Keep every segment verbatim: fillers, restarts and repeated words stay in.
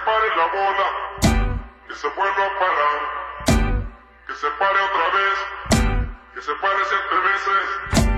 pare la bola, que se vuelva a parar, que se pare otra vez, que se pare siete veces.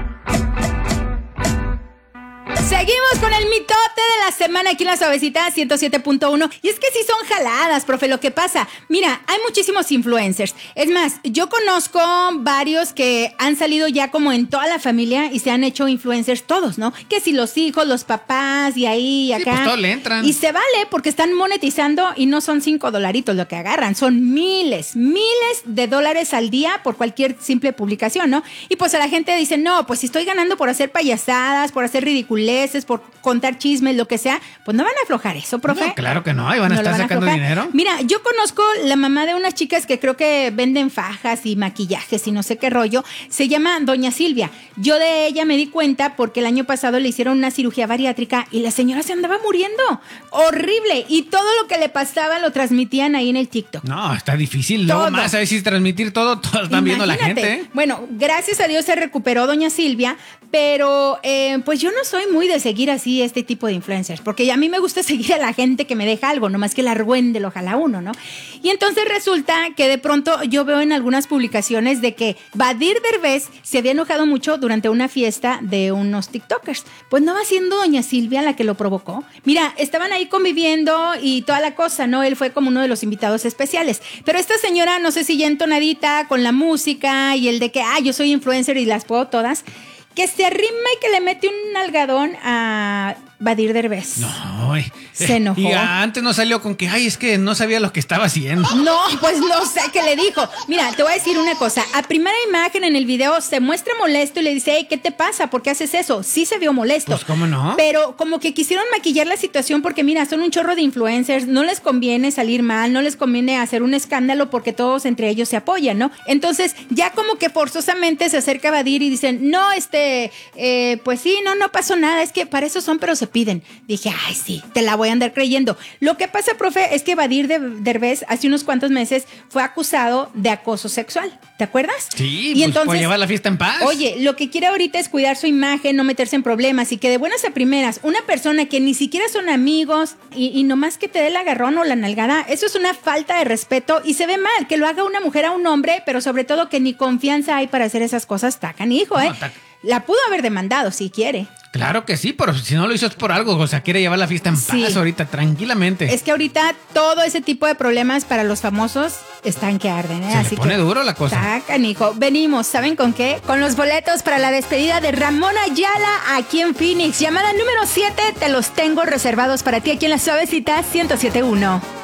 Seguimos con el mitote de la semana aquí en La Suavecita ciento siete punto uno. Y es que sí son jaladas, profe, lo que pasa. Mira, hay muchísimos influencers. Es más, yo conozco varios que han salido ya como en toda la familia y se han hecho influencers todos, ¿no? Que si los hijos, los papás y ahí y acá. Sí, pues todo le entran. Y se vale porque están monetizando y no son cinco dolaritos lo que agarran. Son miles, miles de dólares al día por cualquier simple publicación, ¿no? Y pues a la gente dice, no, pues si estoy ganando por hacer payasadas, por hacer ridiculeces, por contar chismes, lo que sea, pues no van a aflojar eso, profe. No, claro que no, y van a No lo estar van a sacando aflojar. dinero. Mira, yo conozco la mamá de unas chicas que creo que venden fajas y maquillajes y no sé qué rollo. Se llama Doña Silvia. Yo de ella me di cuenta porque el año pasado le hicieron una cirugía bariátrica y la señora se andaba muriendo. Horrible. Y todo lo que le pasaba lo transmitían ahí en el TikTok. No, está difícil. Luego Todo. más a ver si transmitir todo, todos están viendo la Imagínate. gente. ¿eh? Bueno, gracias a Dios se recuperó Doña Silvia, pero eh, pues yo no soy muy de seguir así este tipo de influencers, porque a mí me gusta seguir a la gente que me deja algo, nomás que el argüende lo jala uno, ¿no? Y entonces resulta que de pronto yo veo en algunas publicaciones de que Badir Derbez se había enojado mucho durante una fiesta de unos TikTokers. Pues no va siendo Doña Silvia la que lo provocó. Mira, estaban ahí conviviendo y toda la cosa, ¿no? Él fue como uno de los invitados especiales. Pero esta señora, no sé si ya entonadita con la música y el de que, ah, yo soy influencer y las puedo todas, que se arrima y que le mete un nalgadón a Badir Derbez. No, eh, Se enojó. Y antes no salió con que, ay, es que no sabía lo que estaba haciendo. No, pues no sé qué le dijo. Mira, te voy a decir una cosa. A primera imagen en el video se muestra molesto y le dice, hey, ¿qué te pasa? ¿Por qué haces eso? Sí se vio molesto. Pues, ¿cómo no? Pero como que quisieron maquillar la situación porque, mira, son un chorro de influencers. No les conviene salir mal, no les conviene hacer un escándalo porque todos entre ellos se apoyan, ¿no? Entonces, ya como que forzosamente se acerca a Badir y dicen, no, este, eh, pues sí, no, no pasó nada. Es que para eso son, pero se piden. Dije, ay, sí, te la voy a andar creyendo. Lo que pasa, profe, es que Badir Derbez hace unos cuantos meses fue acusado de acoso sexual. ¿Te acuerdas? Sí, y pues entonces, por llevar la fiesta en paz. Oye, lo que quiere ahorita es cuidar su imagen, no meterse en problemas y que de buenas a primeras, una persona que ni siquiera son amigos y, y nomás que te dé el agarrón o la nalgada, eso es una falta de respeto y se ve mal que lo haga una mujer a un hombre, pero sobre todo que ni confianza hay para hacer esas cosas. Tacan, hijo, ¿eh? No, tac- La pudo haber demandado si quiere. Claro que sí, pero si no lo hizo es por algo. O sea, quiere llevar la fiesta en Sí. paz ahorita, tranquilamente. Es que ahorita todo ese tipo de problemas para los famosos están que arden, ¿eh? Se Así le pone que, duro la cosa. Sacan, hijo. Venimos, ¿saben con qué? Con los boletos para la despedida de Ramón Ayala aquí en Phoenix. Llamada número siete, te los tengo reservados para ti aquí en La Suavecita ciento siete punto uno.